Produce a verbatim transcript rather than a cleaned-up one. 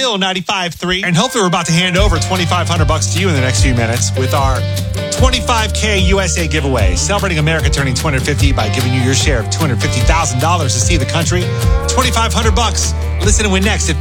Real ninety-five three. And hopefully we're about to hand over twenty-five hundred bucks to you in the next few minutes with our twenty-five K U S A giveaway. Celebrating America turning two hundred fifty by giving you your share of two hundred fifty thousand dollars to see the country. twenty-five hundred bucks. Listen and win next at